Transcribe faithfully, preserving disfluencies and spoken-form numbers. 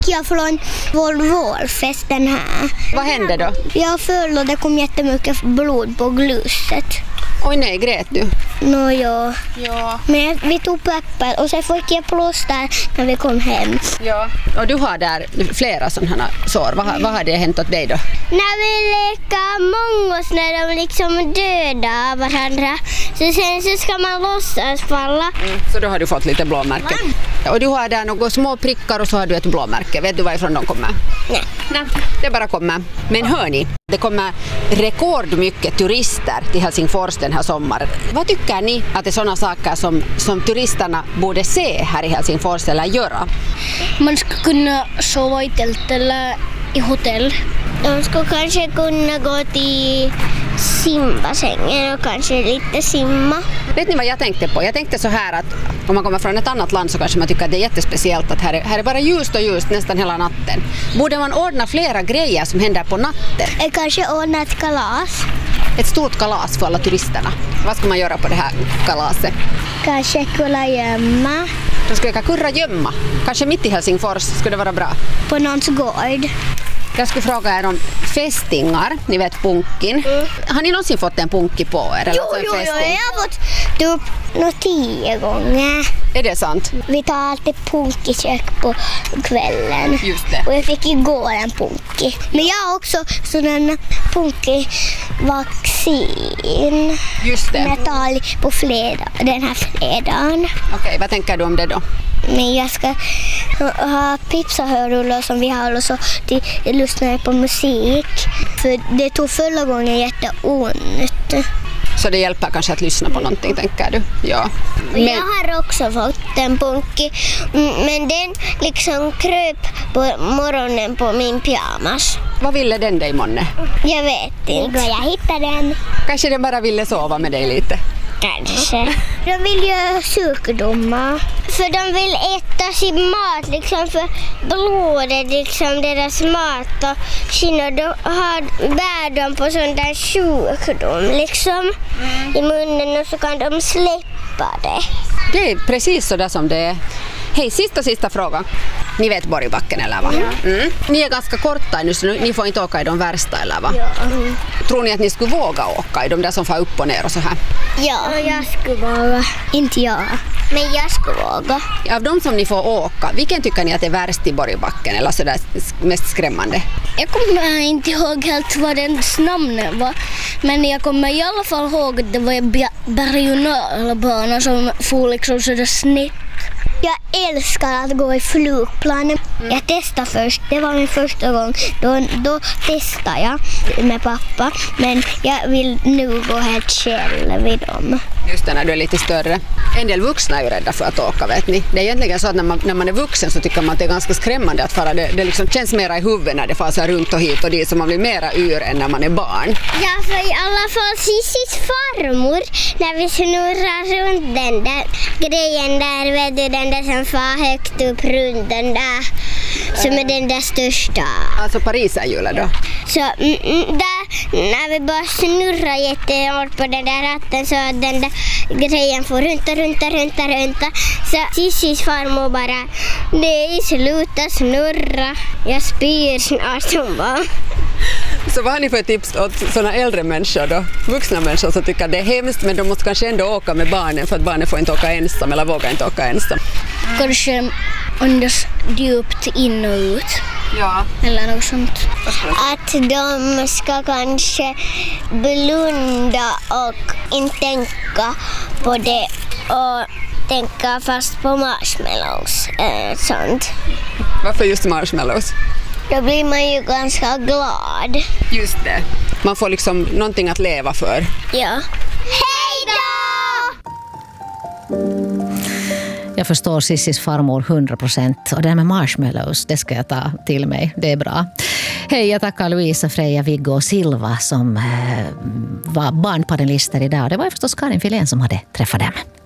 Jag från vår vårfesten här. Vad hände då? Jag föll och det kom jättemycket blod på gluset. Oj nej, grät du? Nå ja. Ja. Men vi tog papper och sen fick jag plåster när vi kom hem. Ja. Och du har där flera sådana sår. Vad, vad har det hänt åt dig då? När vi lekar mongos när de liksom dödar varandra. Så sen så ska man låtsas falla. Mm. Så då har du fått lite blåmärken. Och du har där några små prickar och så har du ett blåmärke. Vet du varifrån de kommer? Nej. Nej, det bara kommer. Men hör ni, det kommer rekordmycket turister till Helsingfors den här sommaren. Vad tycker ni att det är sådana saker som, som turisterna borde se här i Helsingfors eller göra? Man ska kunna sova i tält eller i hotell. De ska kanske kunna gå till simbassängen och kanske lite simma. Vet ni vad jag tänkte på? Jag tänkte så här att om man kommer från ett annat land så kanske man tycker att det är jättespeciellt att här är, här är bara ljust och ljust nästan hela natten. Borde man ordna flera grejer som händer på natten? Jag kanske ordna ett kalas. Ett stort kalas för alla turisterna. Vad ska man göra på det här kalaset? Kanske kunna gömma. Då skulle jag kunna gömma. Kanske mitt i Helsingfors skulle det vara bra. På någons gård. Jag skulle fråga er om fästingar, ni vet punkin. Mm. Har ni någonsin fått en punki på er? Eller Jo, jo, jo, jag har fått typ nå tio gånger. Är det sant? Vi tar alltid punkikäk på kvällen. Just det. Och jag fick igår en punki. Men jag har också sån punkivaccin. Just det. Metall på fredag, den här fredagen. Okej, vad tänker du om det då? Men jag ska ha pipsahörlurar som vi har och så till, lyssna på musik. För det tog förra gången jätteont. Så det hjälper kanske att lyssna på någonting, tänker du? Ja. Men jag har också fått en punki, men den liksom kröp på morgonen på min pyjamas. Vad ville den dig, månne? Jag vet inte. Jag hittade den. Kanske den bara ville sova med dig lite? Kanske. De vill göra sjukdomar. För de vill äta sin mat, liksom för blodet, liksom deras mat. Och kina, de har, bär de på sån där sjukdom liksom mm. i munnen och så kan de släppa det. Det är precis så där som det är. Hej, sista, sista frågan. Ni vet Borgbacken eller vad? Ja. Mm. Ni är ganska korta nu så ni får inte åka i de värsta eller vad? Ja. Mm. Tror ni att ni skulle våga åka i de där som får upp och ner och så här? Ja, jag skulle våga. Inte jag, men jag skulle våga. Av de som ni får åka, vilken tycker ni att är värst i Borgbacken eller så där mest skrämmande? Jag kommer inte ihåg helt vad dens namn var, men jag kommer i alla fall ihåg att det var en berg-och-dalbana som får liksom sådär snett. Jag älskar att gå i flygplanen. Mm. Jag testade först, det var min första gång. Då, då testade jag med pappa, men jag vill nu gå helt själv vid dem. Just det, när du är lite större. En del vuxna är ju rädda för att åka, vet ni. Det är egentligen så att när man, när man är vuxen så tycker man att det är ganska skrämmande att fara. Det, det liksom känns mera i huvudet när det far så runt och hit och dit, så man blir mera yr än när man är barn. Ja, för i alla fall Cissis farmor, när vi snurrar runt den där grejen där, vet du, den där som far högt upp runt den där, som är den där största. Alltså Pariserhjulet då? Så mm, där, när vi bara snurrar jättehårt på den där ratten så att den där grejen får runt och runt och runt och runt. Så Cissis farmor bara, nej, sluta snurra. Jag spyr snart som barn. Så vad har ni för tips åt sådana äldre människor då? Vuxna människor som tycker att det är hemskt, men de måste kanske ändå åka med barnen för att barnen får inte åka ensam eller vågar inte åka ensam. Kanske andas djupt in och ut. Ja. Eller något sånt. Att de ska kanske blunda och inte tänka på det och tänka fast på marshmallows eller sånt. Varför just marshmallows? Då blir man ju ganska glad. Just det. Man får liksom någonting att leva för. Ja. Hej då! Jag förstår Cissis farmor hundra procent. Och det här med marshmallows, det ska jag ta till mig. Det är bra. Hej, jag tackar Louisa, Freja, Viggo och Silva som eh, var barnpanelister idag. Det var förstås Karin Filén som hade träffat dem.